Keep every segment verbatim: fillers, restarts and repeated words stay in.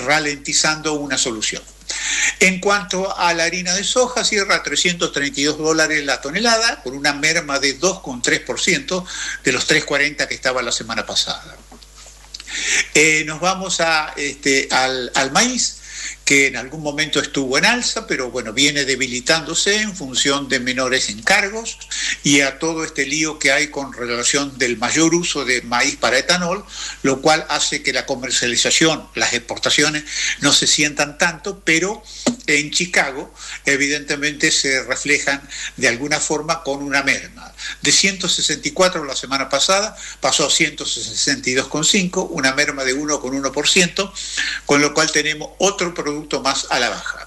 ralentizando una solución. En cuanto a la harina de soja, cierra a trescientos treinta y dos dólares la tonelada, con una merma de dos coma tres por ciento de los tres coma cuarenta que estaba la semana pasada. Eh, nos vamos a, este, al, al maíz, que en algún momento estuvo en alza, pero bueno, viene debilitándose en función de menores encargos y a todo este lío que hay con relación del mayor uso de maíz para etanol, lo cual hace que la comercialización, las exportaciones no se sientan tanto, pero en Chicago evidentemente se reflejan de alguna forma con una merma. De ciento sesenta y cuatro la semana pasada pasó a ciento sesenta y dos coma cinco, una merma de uno coma uno por ciento, con lo cual tenemos otro producto más a la baja.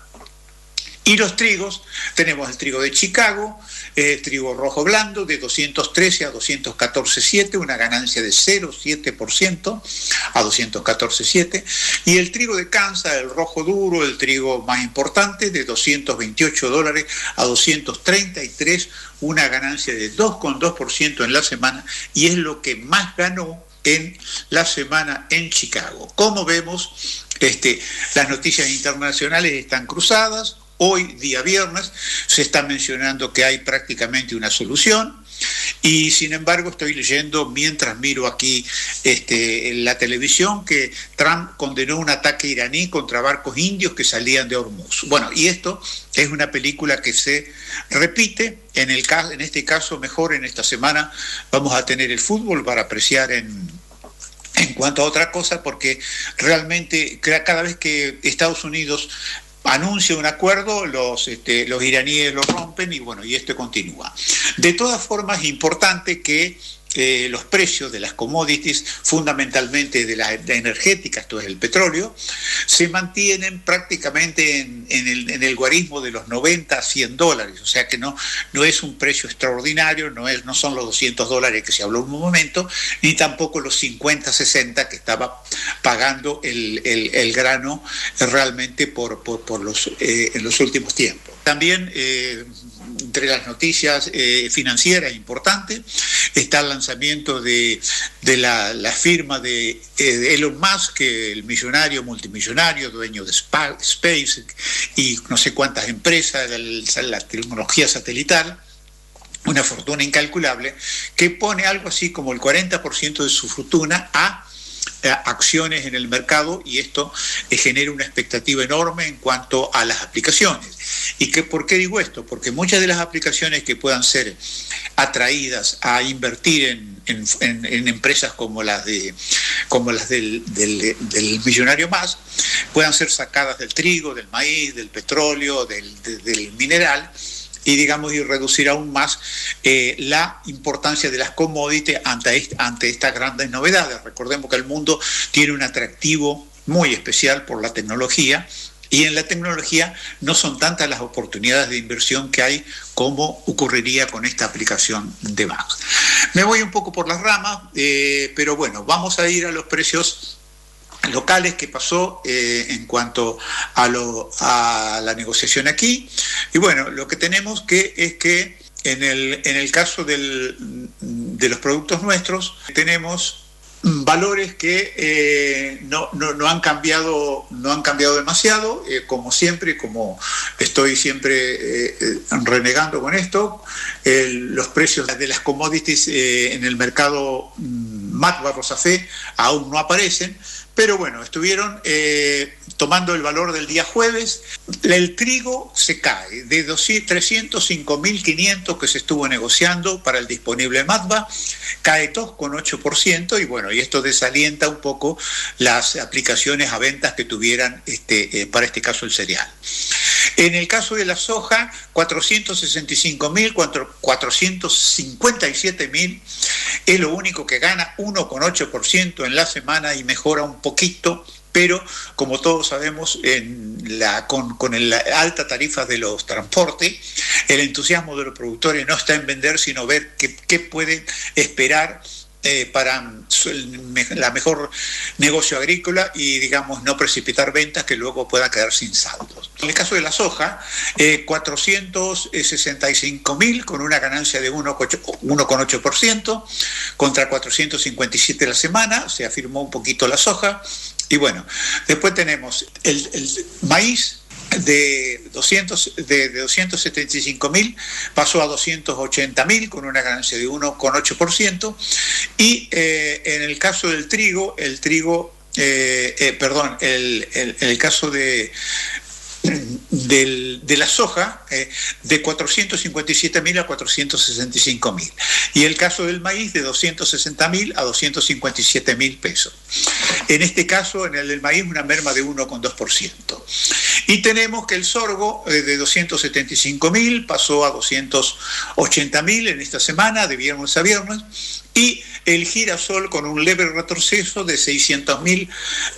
Y los trigos, tenemos el trigo de Chicago, eh, trigo rojo blando de doscientos trece a doscientos catorce coma siete, una ganancia de cero coma siete por ciento a doscientos catorce coma siete, y el trigo de Kansas, el rojo duro, el trigo más importante, de doscientos veintiocho dólares a doscientos treinta y tres, una ganancia de dos coma dos por ciento en la semana, y es lo que más ganó en la semana en Chicago. Como vemos, este, las noticias internacionales están cruzadas. Hoy, día viernes, se está mencionando que hay prácticamente una solución y, sin embargo, estoy leyendo, mientras miro aquí este, en la televisión, que Trump condenó un ataque iraní contra barcos indios que salían de Hormuz. Bueno, y esto es una película que se repite. En, el caso, en este caso, mejor en esta semana vamos a tener el fútbol para apreciar en... En cuanto a otra cosa, porque realmente cada vez que Estados Unidos anuncia un acuerdo, los, este, los iraníes lo rompen y bueno, y esto continúa. De todas formas, es importante que eh, los precios de las commodities, fundamentalmente de la de energética, esto es el petróleo, se mantienen prácticamente en, en, el, en el guarismo de los noventa a cien dólares, o sea que no, no es un precio extraordinario, no, es, no son los doscientos dólares que se habló en un momento, ni tampoco los cincuenta, sesenta que estaba pagando el, el, el grano realmente por, por, por los, eh, en los últimos tiempos. También eh, entre las noticias eh, financieras importantes está el lanzamiento de, de la, la firma de, eh, de Elon Musk, el millonario, multimillonario, dueño de Space y no sé cuántas empresas, la, la tecnología satelital, una fortuna incalculable, que pone algo así como el cuarenta por ciento de su fortuna a acciones en el mercado, y esto eh, genera una expectativa enorme en cuanto a las aplicaciones. ¿Y que, por qué digo esto? Porque muchas de las aplicaciones que puedan ser atraídas a invertir en, en, en, en empresas como las de como las del, del, del millonario Musk puedan ser sacadas del trigo, del maíz, del petróleo, del, de, del mineral, y digamos y reducir aún más eh, la importancia de las commodities ante, est ante estas grandes novedades. Recordemos que el mundo tiene un atractivo muy especial por la tecnología, y en la tecnología no son tantas las oportunidades de inversión que hay como ocurriría con esta aplicación de Musk. Me voy un poco por las ramas, eh, pero bueno, vamos a ir a los precios locales que pasó eh, en cuanto a, lo, a la negociación aquí. Y bueno, lo que tenemos que es que en el, en el caso del, de los productos nuestros tenemos valores que eh, no, no, no han cambiado no han cambiado demasiado, eh, como siempre, como estoy siempre eh, renegando con esto, el, los precios de las commodities eh, en el mercado Matba Rosafé aún no aparecen, pero bueno, estuvieron eh, tomando el valor del día jueves. El trigo se cae de trescientos cinco mil quinientos que se estuvo negociando para el disponible Matba, cae dos coma ocho por ciento, y bueno, y esto desalienta un poco las aplicaciones a ventas que tuvieran este, eh, para este caso el cereal. En el caso de la soja, cuatrocientos sesenta y cinco mil, cuatrocientos cincuenta y siete mil, es lo único que gana uno coma ocho por ciento en la semana y mejora un poquito, pero como todos sabemos, en la, con, con la alta tarifa de los transportes, el entusiasmo de los productores no está en vender, sino ver qué, qué pueden esperar eh, para la mejor negocio agrícola y, digamos, no precipitar ventas que luego puedan quedar sin saldos. En el caso de la soja, eh, cuatrocientos sesenta y cinco mil con una ganancia de uno coma ocho por ciento contra cuatrocientos cincuenta y siete la semana, se afirmó un poquito la soja. Y bueno, después tenemos el, el maíz de, doscientos, de, de doscientos setenta y cinco mil pasó a doscientos ochenta mil con una ganancia de uno coma ocho por ciento. Y eh, en el caso del trigo, el trigo, eh, eh, perdón, el, el, en el caso de... Del, de la soja, eh, de cuatrocientos cincuenta y siete mil a cuatrocientos sesenta y cinco mil. Y el caso del maíz, de doscientos sesenta mil a doscientos cincuenta y siete mil pesos. En este caso, en el del maíz, una merma de uno coma dos por ciento. Y tenemos que el sorgo, eh, de doscientos setenta y cinco mil pasó a doscientos ochenta mil en esta semana, de viernes a viernes. Y el girasol con un leve retroceso de seiscientos mil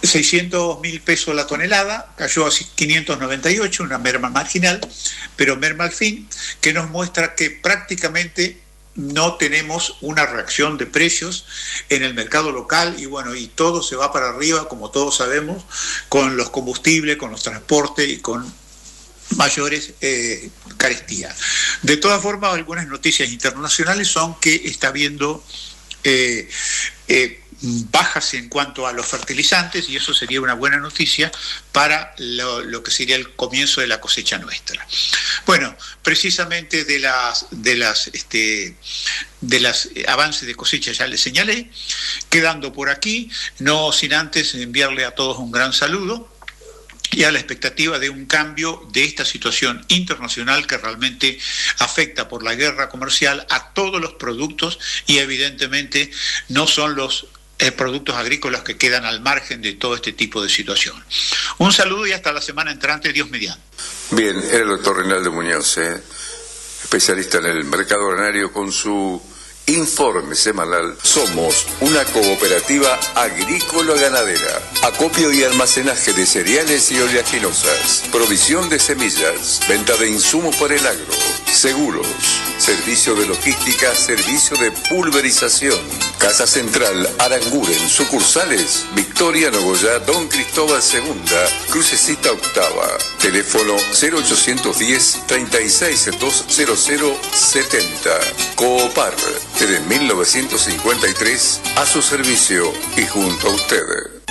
pesos la tonelada, cayó a quinientos noventa y ocho, una merma marginal, pero merma al fin, que nos muestra que prácticamente no tenemos una reacción de precios en el mercado local y bueno, y todo se va para arriba, como todos sabemos, con los combustibles, con los transportes y con mayores eh, carestías. De todas formas, algunas noticias internacionales son que está habiendo eh, eh, bajas en cuanto a los fertilizantes y eso sería una buena noticia para lo, lo que sería el comienzo de la cosecha nuestra. Bueno, precisamente de las de las este, de las avances de cosecha ya les señalé, quedando por aquí, no sin antes enviarle a todos un gran saludo y a la expectativa de un cambio de esta situación internacional que realmente afecta por la guerra comercial a todos los productos y evidentemente no son los eh, productos agrícolas que quedan al margen de todo este tipo de situación. Un saludo y hasta la semana entrante, Dios mediante. Bien, era el doctor Reinaldo Muñoz, eh, especialista en el mercado granario con su informe semanal. Somos una cooperativa agrícola-ganadera. Acopio y almacenaje de cereales y oleaginosas. Provisión de semillas. Venta de insumos para el agro. Seguros. Servicio de logística. Servicio de pulverización. Casa Central Aranguren. Sucursales Victoria, Nogoyá, Don Cristóbal segunda, Crucecita Octava. Teléfono cero ochocientos diez, treinta y seis, doscientos setenta. Coopar. Desde mil novecientos cincuenta y tres, a su servicio y junto a usted.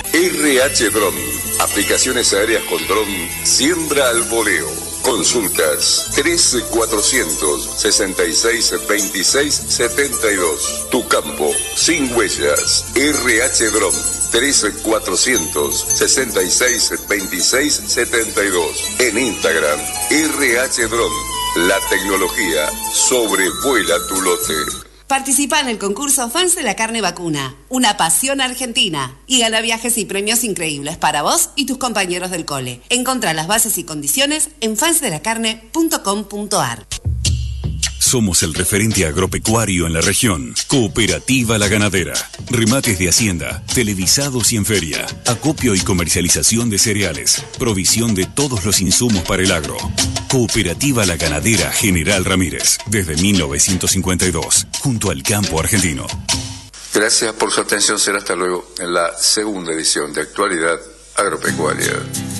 R H Drone, aplicaciones aéreas con dron, siembra al voleo. Consultas tres cuatrocientos sesenta y seis veintiséis setenta y dos. Tu campo sin huellas. R H Drone tres cuatrocientos sesenta y seis veintiséis setenta y dos. En Instagram R H Drone. La tecnología sobrevuela tu lote. Participa en el concurso Fans de la Carne Vacuna, una pasión argentina, y gana viajes y premios increíbles para vos y tus compañeros del cole. Encontrá las bases y condiciones en fans de la carne punto com punto a r. Somos el referente agropecuario en la región. Cooperativa La Ganadera. Remates de hacienda, televisados y en feria. Acopio y comercialización de cereales. Provisión de todos los insumos para el agro. Cooperativa La Ganadera General Ramírez. Desde mil novecientos cincuenta y dos. Junto al campo argentino. Gracias por su atención. Será hasta luego en la segunda edición de Actualidad Agropecuaria.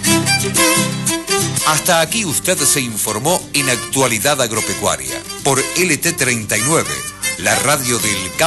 Hasta aquí usted se informó en Actualidad Agropecuaria por L T treinta y nueve, la radio del campo.